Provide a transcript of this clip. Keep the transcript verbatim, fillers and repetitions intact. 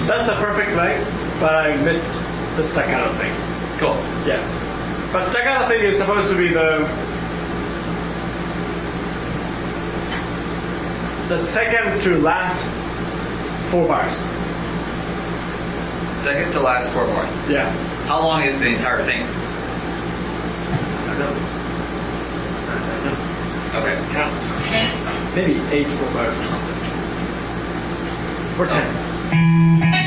That's the perfect length, but I missed the staccato thing. Cool. Yeah. But staccato thing is supposed to be the the second to last four bars. Second to last four bars. Yeah. How long is the entire thing? I don't know. I don't know. Okay. Let's count. Maybe eight four bars or something. Or ten.